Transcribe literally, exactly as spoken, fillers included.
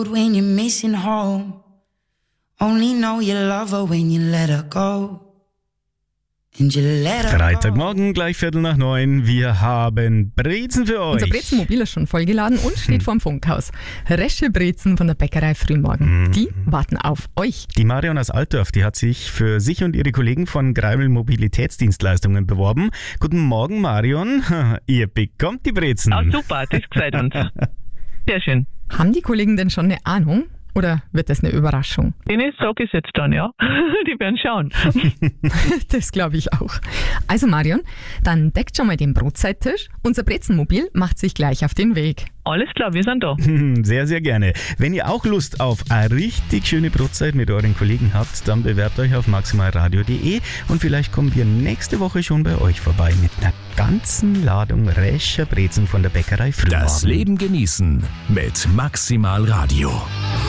When you're missing home, only know you love her when you let her go. And you let her Freitagmorgen, gleich Viertel nach neun. Wir haben Brezen für euch. Unser Brezenmobil ist schon vollgeladen und steht hm. vorm Funkhaus. Resche Brezen von der Bäckerei Frühmorgen. Hm. Die warten auf euch. Die Marion aus Altdorf, die hat sich für sich und ihre Kollegen von Greimel Mobilitätsdienstleistungen beworben. Guten Morgen, Marion. Ihr bekommt die Brezen. Ah, super, das gefällt uns. Sehr schön. Haben die Kollegen denn schon eine Ahnung? Oder wird das eine Überraschung? Denen sage ich jetzt dann, ja. Die werden schauen. Das glaube ich auch. Also Marion, dann deckt schon mal den Brotzeittisch. Unser Brezenmobil macht sich gleich auf den Weg. Alles klar, wir sind da. Sehr, sehr gerne. Wenn ihr auch Lust auf eine richtig schöne Brotzeit mit euren Kollegen habt, dann bewerbt euch auf maximalradio punkt de und vielleicht kommen wir nächste Woche schon bei euch vorbei mit einer ganzen Ladung rescher Brezen von der Bäckerei Frühmorgen. Das Leben genießen mit Maximal Radio.